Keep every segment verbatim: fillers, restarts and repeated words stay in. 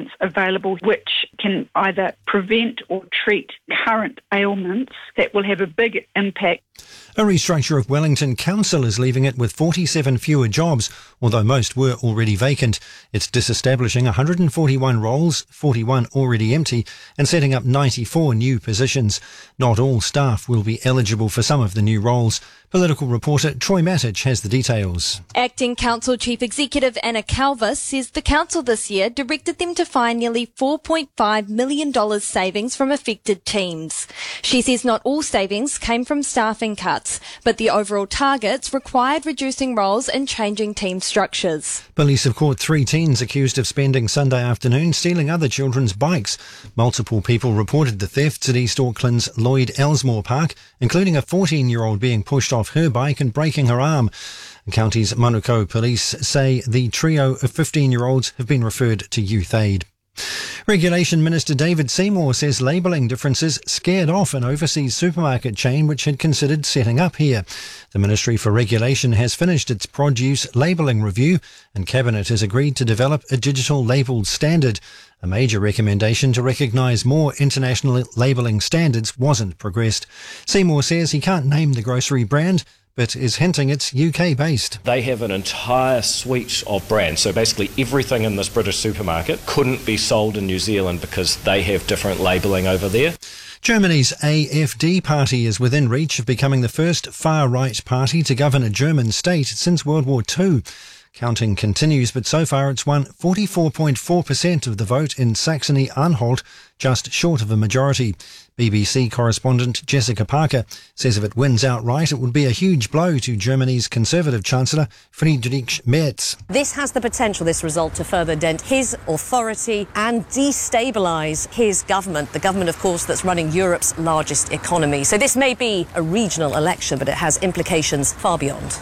treatments available which can either prevent or treat current ailments that will have a big impact. A restructure of Wellington Council is leaving it with forty-seven fewer jobs, although most were already vacant. It's disestablishing one hundred forty-one roles, forty-one already empty, and setting up ninety-four new positions. Not all staff will be eligible for some of the new roles. Political reporter Troy Matic has the details. Acting Council Chief Executive Anna Calver says the council this year directed them to find nearly four point five million dollars savings from affected teams. She says not all savings came from staffing cuts, but the overall targets required reducing roles and changing team structures. Police have caught three teens accused of spending Sunday afternoon stealing other children's bikes. Multiple people reported the thefts at East Auckland's Lloyd Elsmore Park, including a fourteen-year-old being pushed off her bike and breaking her arm. The county's Manukau police say the trio of fifteen-year-olds have been referred to Youth Aid. Regulation Minister David Seymour says labelling differences scared off an overseas supermarket chain which had considered setting up here. The Ministry for Regulation has finished its produce labelling review and Cabinet has agreed to develop a digital labelled standard. A major recommendation to recognise more international labelling standards wasn't progressed. Seymour says he can't name the grocery brand, but is hinting it's U K-based. They have an entire suite of brands, so basically everything in this British supermarket couldn't be sold in New Zealand because they have different labelling over there. Germany's A F D party is within reach of becoming the first far-right party to govern a German state since World War Two. Counting continues, but so far it's won forty-four point four percent of the vote in Saxony-Anhalt, just short of a majority. B B C correspondent Jessica Parker says if it wins outright, it would be a huge blow to Germany's Conservative Chancellor Friedrich Merz. This has the potential, this result, to further dent his authority and destabilise his government, the government, of course, that's running Europe's largest economy. So this may be a regional election, but it has implications far beyond.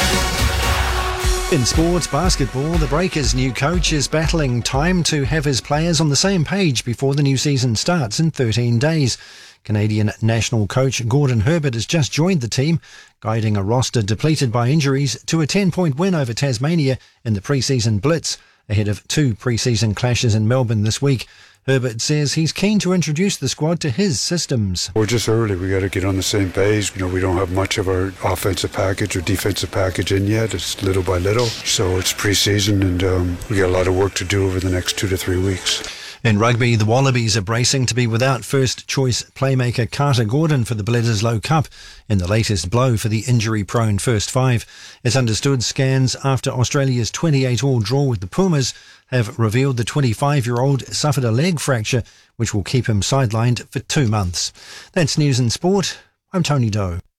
In sports basketball, the Breakers' new coach is battling time to have his players on the same page before the new season starts in thirteen days. Canadian national coach Gordon Herbert has just joined the team, guiding a roster depleted by injuries to a ten-point win over Tasmania in the pre-season blitz, ahead of two pre-season clashes in Melbourne this week. Herbert says he's keen to introduce the squad to his systems. We're just early. We got to get on the same page. You know, we don't have much of our offensive package or defensive package in yet. It's little by little. So it's pre-season and um, we got a lot of work to do over the next two to three weeks. In rugby, the Wallabies are bracing to be without first-choice playmaker Carter Gordon for the Bledisloe Cup in the latest blow for the injury-prone first five. It's understood scans after Australia's twenty-eight all draw with the Pumas have revealed the twenty-five-year-old suffered a leg fracture, which will keep him sidelined for two months. That's News and Sport. I'm Tony Doe.